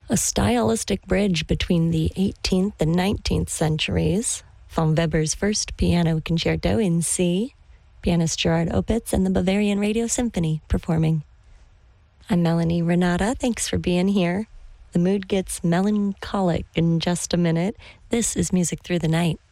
A stylistic bridge between the 18th and 19th centuries. Von Weber's first piano concerto in C, pianist Gerard Opitz and the Bavarian Radio Symphony performing. I'm Melanie Renata. Thanks for being here. The mood gets melancholic in just a minute. This is Music Through the Night.